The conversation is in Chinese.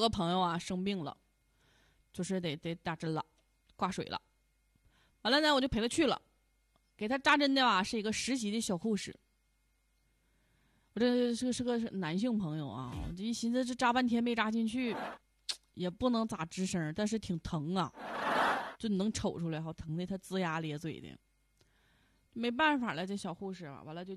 个朋友啊生病了，就是得打针了，挂水了。完了呢，我就陪他去了，给他扎针的吧是一个实习的小护士。我这是个男性朋友啊，我这一寻思这扎半天没扎进去，也不能咋吱声，但是挺疼啊，就能瞅出来，好疼的他龇牙咧嘴的。没办法了，这小护士啊，完了就